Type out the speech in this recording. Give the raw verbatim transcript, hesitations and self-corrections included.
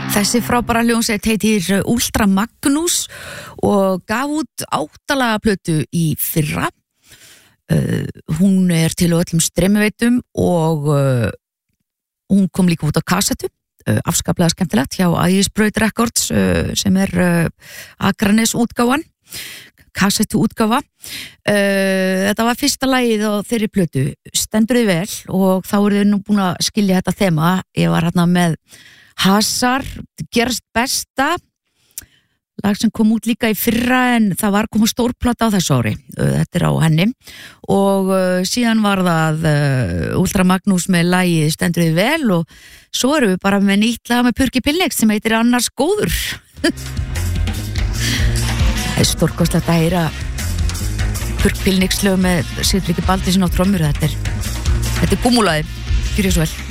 Þessi frábæra hljómsveit heitir Ultra Magnús og gaf út áttalaga plötu í fyrra. Uh, hún er til á öllum streymisveitum og uh, hún kom líka út á kassettu, uh, afskaplega skemmtilegt hjá Ægisbraut Records uh, sem er uh, Akranes útgáfan, kassettu útgáfa. Uh, þetta var fyrsta lagið á þeirri plötu, stendur þið vel og þá eru þið nú búin að skilja þetta þema. Ég var hérna með Hasar, gerast besta, lag sem kom út líka í fyrra en það var komið stórplata á þessu ári, þetta er á henni og uh, síðan var það uh, Ultra Magnús með lagið stendur þið vel og svo erum við bara með nýtt lag með Purki Pilnex sem heitir Annars góður. Það er stórkostlegt að heyra Purki Pilnex lög með Sigtryggi Baldursson á trommur, þetta er, þetta er gúmulaði, gjörðu svo vel.